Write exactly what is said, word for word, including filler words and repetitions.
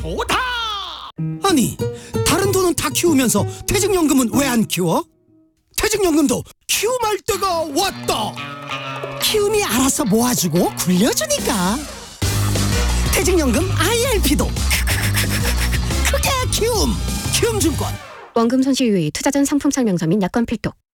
좋다. 아니, 다른 돈은 다 키우면서 퇴직연금은 왜 안 키워? 퇴직연금도 키움할 때가 왔다. 키움이 알아서 모아주고 굴려주니까. 퇴직연금 아이알피도 크게 키움. 키움증권. 원금 손실 유의, 투자전 상품 설명서 및 약관 필독.